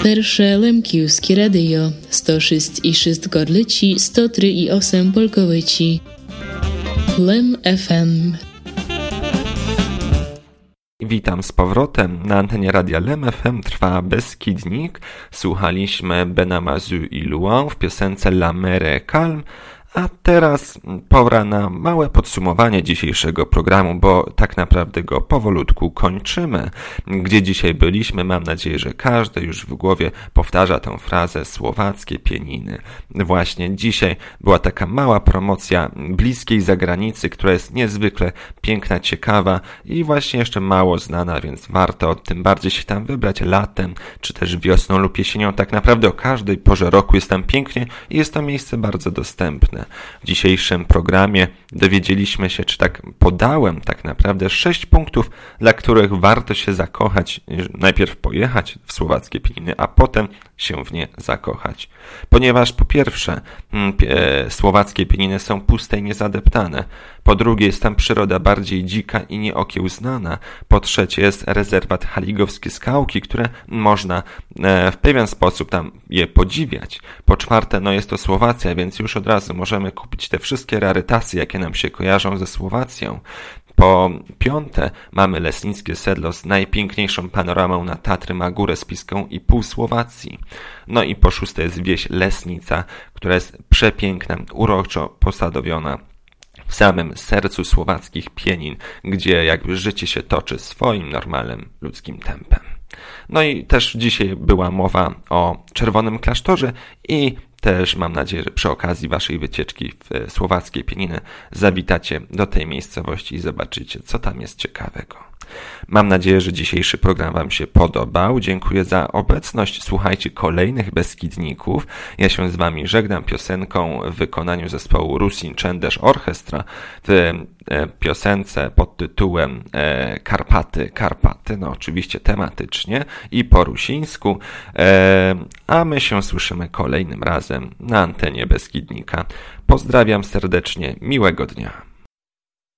Pierwsze Lemkijskie Radio, 106,6 Gorlici, 103,8 Polkowici. Lem FM. Witam z powrotem. Na antenie Radia Lem FM trwa Beskidnik. Słuchaliśmy Benamazu i Luan w piosence La Mer est calme. A teraz pora na małe podsumowanie dzisiejszego programu, bo tak naprawdę go powolutku kończymy. Gdzie dzisiaj byliśmy? Mam nadzieję, że każdy już w głowie powtarza tę frazę słowackie pieniny. Właśnie dzisiaj była taka mała promocja bliskiej zagranicy, która jest niezwykle piękna, ciekawa i właśnie jeszcze mało znana, więc warto tym bardziej się tam wybrać latem, czy też wiosną lub jesienią. Tak naprawdę o każdej porze roku jest tam pięknie i jest to miejsce bardzo dostępne. W dzisiejszym programie dowiedzieliśmy się, czy tak podałem tak naprawdę 6 punktów, dla których warto się zakochać, najpierw pojechać w słowackie pieniny, a potem się w nie zakochać. Ponieważ po pierwsze słowackie pieniny są puste i niezadeptane, po drugie jest tam przyroda bardziej dzika i nieokiełznana, po trzecie jest rezerwat Haligowskie Skałki, które można w pewien sposób tam je podziwiać, po czwarte jest to Słowacja, więc już od razu możemy kupić te wszystkie rarytasy, jakie nam się kojarzą ze Słowacją. Po piąte mamy Lesnickie Sedlo z najpiękniejszą panoramą na Tatry, Magórę Spiską i pół Słowacji. I po szóste jest wieś Lesnica, która jest przepiękna, uroczo posadowiona w samym sercu słowackich pienin, gdzie jakby życie się toczy swoim normalnym ludzkim tempem. I też dzisiaj była mowa o Czerwonym Klasztorze i też mam nadzieję, że przy okazji waszej wycieczki w słowackie pieniny zawitacie do tej miejscowości i zobaczycie, co tam jest ciekawego. Mam nadzieję, że dzisiejszy program wam się podobał. Dziękuję za obecność. Słuchajcie kolejnych Beskidników. Ja się z wami żegnam piosenką w wykonaniu zespołu Rusin Czendesz Orchestra w piosence pod tytułem Karpaty, oczywiście tematycznie i po rusińsku, a my się słyszymy kolejnym razem na antenie Beskidnika. Pozdrawiam serdecznie, miłego dnia.